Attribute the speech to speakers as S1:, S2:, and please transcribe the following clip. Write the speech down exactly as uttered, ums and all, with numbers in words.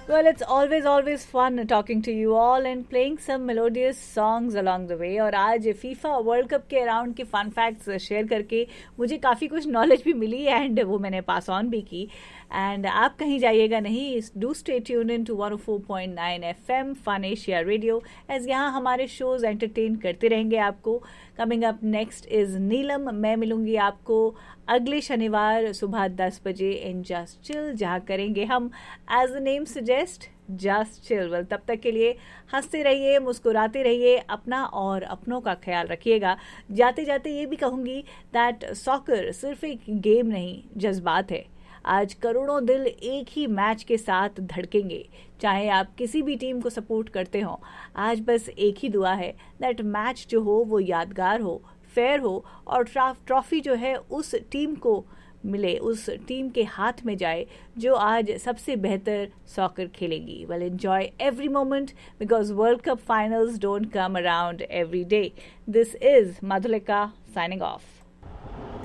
S1: Well, it's always, always fun talking to you all and playing some melodious songs along the way. और आज FIFA world cup के around के fun facts share करके मुझे काफ़ी कुछ नॉलेज भी मिली एंड वो मैंने पास ऑन भी की. एंड आप कहीं जाइएगा नहीं, do stay tune in to one O four point nine F M fun Asia radio, as यहाँ हमारे शोज एंटरटेन करते रहेंगे आपको. कमिंग अप नेक्स्ट इज नीलम. मैं मिलूंगी आपको अगले शनिवार सुबह दस बजे इन जस्ट चिल, जहाँ करेंगे हम as the name suggest just chill. Well, तब तक के लिए हंसते रहिए, मुस्कुराते रहिए, अपना और अपनों का ख्याल रखिएगा. जाते जाते ये भी कहूँगी दैट सॉकर सिर्फ एक गेम नहीं, जज्बात है. आज करोड़ों दिल एक ही मैच के साथ धड़केंगे, चाहे आप किसी भी टीम को सपोर्ट करते हो. आज बस एक ही दुआ है दैट मैच जो हो वो यादगार हो, फेयर हो और ट्रॉफी जो है उस टीम को मिले, उस टीम के हाथ में जाए जो आज सबसे बेहतर सॉकर खेलेगी. Well, enjoy every moment because world cup finals don't come around every day. This is Madhulika signing off.